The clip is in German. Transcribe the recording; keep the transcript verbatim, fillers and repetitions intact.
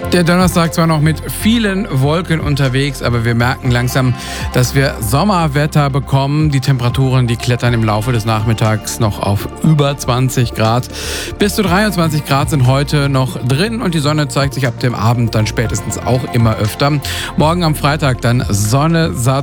Der Donnerstag zwar noch mit vielen Wolken unterwegs, aber wir merken langsam, dass wir Sommerwetter bekommen. Die Temperaturen, die klettern im Laufe des Nachmittags noch auf über zwanzig Grad. Bis zu dreiundzwanzig Grad sind heute noch drin und die Sonne zeigt sich ab dem Abend dann spätestens auch immer öfter. Morgen am Freitag dann Sonne, satt